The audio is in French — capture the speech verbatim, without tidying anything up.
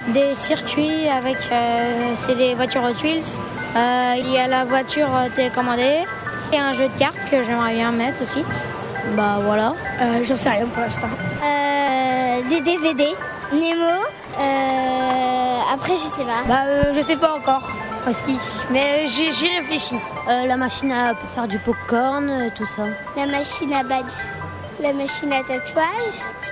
Des circuits avec, euh, c'est des voitures Hot Wheels. Euh, il y a la voiture télécommandée et un jeu de cartes que j'aimerais bien mettre aussi. Bah voilà. Euh, j'en sais rien pour l'instant. Euh, des D V D, Nemo. Euh, après, je sais pas. Bah euh, je sais pas encore aussi, mais euh, j'y, j'y réfléchis. Euh, la machine à, pour faire du popcorn, euh, tout ça. La machine à badge. La machine à tatouage.